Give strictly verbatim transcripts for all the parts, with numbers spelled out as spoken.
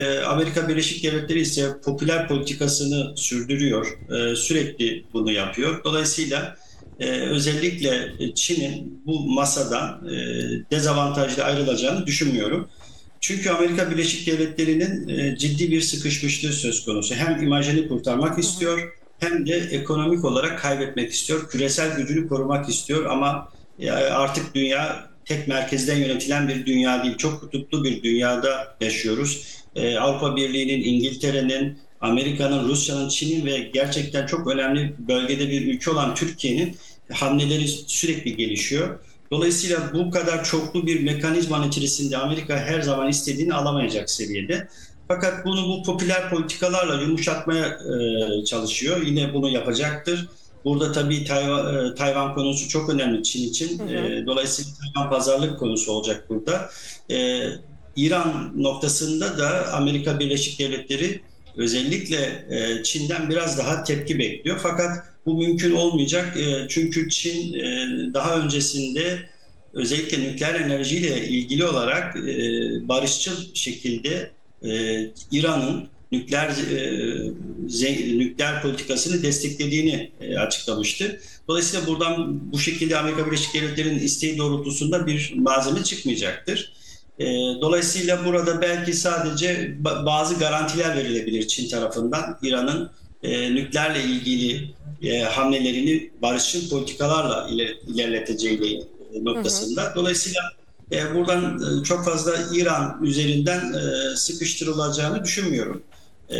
E, Amerika Birleşik Devletleri ise popüler politikasını sürdürüyor. E, sürekli bunu yapıyor. Dolayısıyla e, özellikle Çin'in bu masadan e, dezavantajlı ayrılacağını düşünmüyorum. Çünkü Amerika Birleşik Devletleri'nin e, ciddi bir sıkışmışlığı söz konusu. Hem imajını kurtarmak Hı hı. istiyor hem de ekonomik olarak kaybetmek istiyor. Küresel gücünü korumak istiyor ama e, artık dünya tek merkezden yönetilen bir dünya değil. Çok kutuplu bir dünyada yaşıyoruz. E, Avrupa Birliği'nin, İngiltere'nin, Amerika'nın, Rusya'nın, Çin'in ve gerçekten çok önemli bölgede bir ülke olan Türkiye'nin hamleleri sürekli gelişiyor. Dolayısıyla bu kadar çoklu bir mekanizmanın içerisinde Amerika her zaman istediğini alamayacak seviyede. Fakat bunu bu popüler politikalarla yumuşatmaya e, çalışıyor. Yine bunu yapacaktır. Burada tabii Tayvan, e, Tayvan konusu çok önemli Çin Hı için. hı. E, dolayısıyla Tayvan pazarlık konusu olacak burada. E, İran noktasında da Amerika Birleşik Devletleri özellikle e, Çin'den biraz daha tepki bekliyor. Fakat bu mümkün olmayacak. E, çünkü Çin e, daha öncesinde özellikle nükleer enerjiyle ilgili olarak e, barışçıl şekilde e, İran'ın nükleer e, nükleer politikasını desteklediğini e, açıklamıştı. Dolayısıyla buradan bu şekilde Amerika Birleşik Devletleri'nin isteği doğrultusunda bir malzeme çıkmayacaktır. E, dolayısıyla burada belki sadece bazı garantiler verilebilir Çin tarafından İran'ın e, nükleerle ilgili e, hamlelerini barışçıl politikalarla iler, ilerleteceği Hı hı. noktasında. Dolayısıyla e, buradan e, çok fazla İran üzerinden e, sıkıştırılacağını düşünmüyorum. E,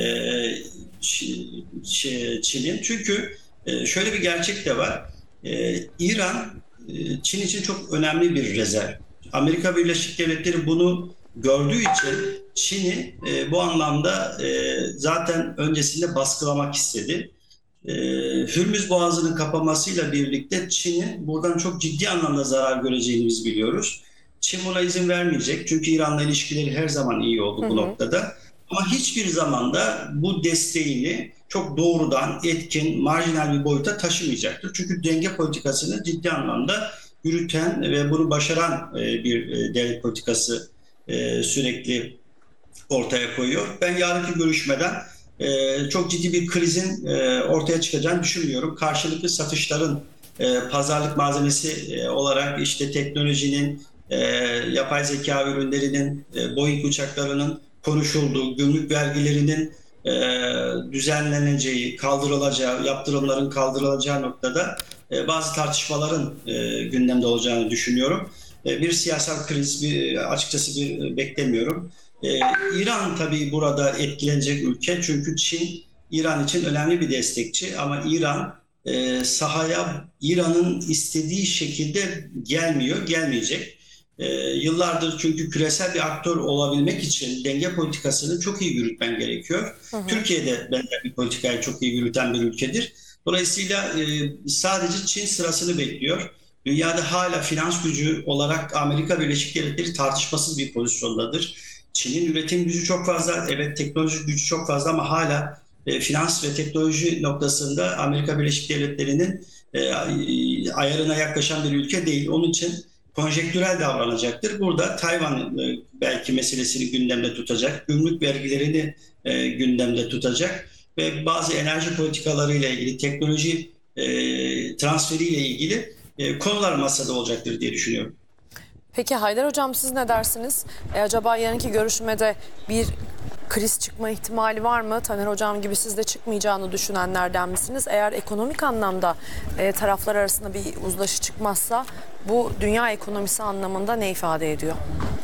Çin'in. Çünkü e, şöyle bir gerçek de var. E, İran e, Çin için çok önemli bir rezerv. Amerika Birleşik Devletleri bunu gördüğü için Çin'i e, bu anlamda e, zaten öncesinde baskılamak istedi. E, Hürmüz Boğazı'nın kapanmasıyla birlikte Çin'in buradan çok ciddi anlamda zarar göreceğini biz biliyoruz. Çin buna izin vermeyecek. Çünkü İran'la ilişkileri her zaman iyi Hı oldu bu hı. noktada. Ama hiçbir zaman da bu desteğini çok doğrudan, etkin, marjinal bir boyuta taşımayacaktır. Çünkü denge politikasını ciddi anlamda yürüten ve bunu başaran e, bir e, devlet politikası e, sürekli ortaya koyuyor. Ben yarınki görüşmeden e, çok ciddi bir krizin e, ortaya çıkacağını düşünmüyorum. Karşılıklı satışların e, pazarlık malzemesi e, olarak işte teknolojinin, e, yapay zeka ürünlerinin, e, Boeing uçaklarının konuşulduğu, gümrük vergilerinin e, düzenleneceği, kaldırılacağı, yaptırımların kaldırılacağı noktada e, bazı tartışmaların e, gündemde olacağını düşünüyorum. E, bir siyasal kriz bir, açıkçası bir beklemiyorum. Ee, İran tabii burada etkilenecek ülke çünkü Çin İran için önemli bir destekçi ama İran e, sahaya İran'ın istediği şekilde gelmiyor, gelmeyecek. E, yıllardır çünkü küresel bir aktör olabilmek için denge politikasını çok iyi yürütmen gerekiyor. Hı hı. Türkiye de benzer bir politikayı çok iyi yürüten bir ülkedir. Dolayısıyla e, sadece Çin sırasını bekliyor. Dünyada hala finans gücü olarak Amerika Birleşik Devletleri tartışmasız bir pozisyondadır. Çin'in üretim gücü çok fazla, evet teknoloji gücü çok fazla ama hala e, finans ve teknoloji noktasında Amerika Birleşik Devletleri'nin e, ayarına yaklaşan bir ülke değil. Onun için konjektürel davranacaktır. Burada Tayvan e, belki meselesini gündemde tutacak, gümrük vergilerini e, gündemde tutacak ve bazı enerji politikalarıyla ilgili, teknoloji e, transferiyle ilgili e, konular masada olacaktır diye düşünüyorum. Peki Haydar Hocam, siz ne dersiniz? E, acaba yarınki görüşmede bir kriz çıkma ihtimali var mı? Taner Hocam gibi siz de çıkmayacağını düşünenlerden misiniz? Eğer ekonomik anlamda e, taraflar arasında bir uzlaşı çıkmazsa bu dünya ekonomisi anlamında ne ifade ediyor?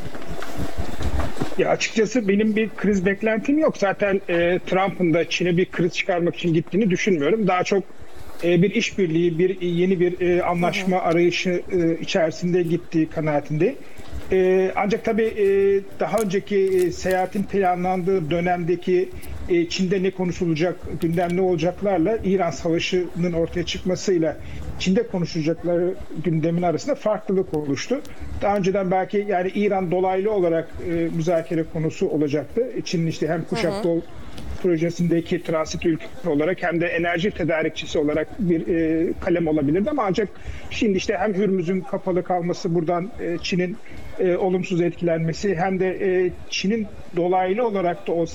Ya açıkçası benim bir kriz beklentim yok. Zaten e, Trump'ın da Çin'e bir kriz çıkarmak için gittiğini düşünmüyorum. Daha çok e, bir işbirliği, bir yeni bir e, Hı hı. anlaşma arayışı e, içerisinde gittiği kanaatinde. E, ancak tabii e, daha önceki e, seyahatin planlandığı dönemdeki e, Çin'de ne konuşulacak, gündemde olacaklarla İran Savaşı'nın ortaya çıkmasıyla Çin'de konuşulacakları gündemin arasında farklılık oluştu. Daha önceden belki yani İran dolaylı olarak e, müzakere konusu olacaktı. Çin'in işte hem Hı Kuşak hı. Doğu projesindeki transit ülke olarak hem de enerji tedarikçisi olarak bir e, kalem olabilirdi ama ancak şimdi işte hem Hürmüz'ün kapalı kalması buradan e, Çin'in e, olumsuz etkilenmesi hem de e, Çin'in dolaylı olarak da olsa